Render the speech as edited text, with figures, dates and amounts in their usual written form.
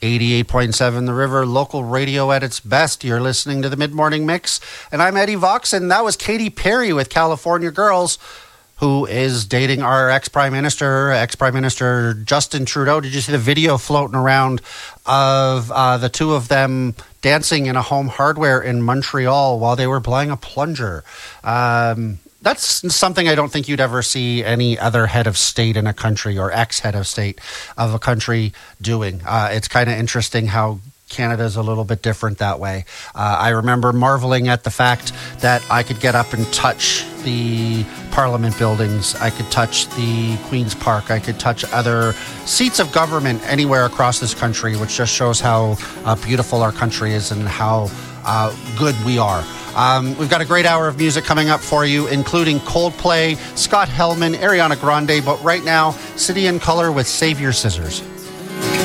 88.7 The River, local radio at its best. You're listening to the Mid-Morning Mix, and I'm Eddie Vox, and that was Katy Perry with California Girls, who is dating our ex-Prime Minister Justin Trudeau. Did you see the video floating around of the two of them dancing in a Home Hardware in Montreal while they were playing a plunger? That's something I don't think you'd ever see any other head of state in a country or ex-head of state of a country doing. It's kind of interesting how Canada's a little bit different that way. I remember marveling at the fact that I could get up and touch the Parliament buildings. I could touch the Queen's Park. I could touch other seats of government anywhere across this country, which just shows how beautiful our country is and how good we are. We've got a great hour of music coming up for you, including Coldplay, Scott Hellman, Ariana Grande, but right now, City and Color with Save Your Scissors.